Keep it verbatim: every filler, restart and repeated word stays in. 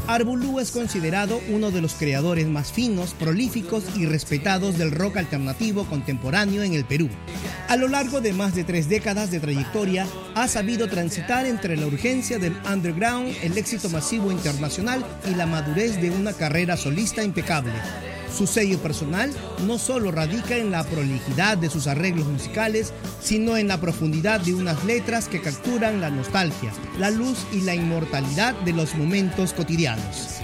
Arbolú es considerado uno de los creadores más finos, prolíficos y respetados del rock alternativo contemporáneo en el Perú. A lo largo de más de tres décadas de trayectoria, ha sabido transitar entre la urgencia del underground, el éxito masivo internacional y la madurez de una carrera solista impecable. Su sello personal no solo radica en la prolijidad de sus arreglos musicales, sino en la profundidad de unas letras que capturan la nostalgia, la luz y la inmortalidad de los momentos cotidianos.